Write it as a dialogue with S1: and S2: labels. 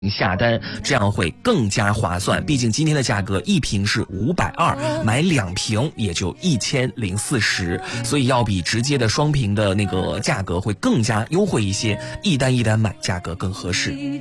S1: 下单，这样会更加划算。毕竟今天的价格一瓶是520，买2瓶也就1040，所以要比直接的双瓶的那个价格会更加优惠一些，一单买价格更合适。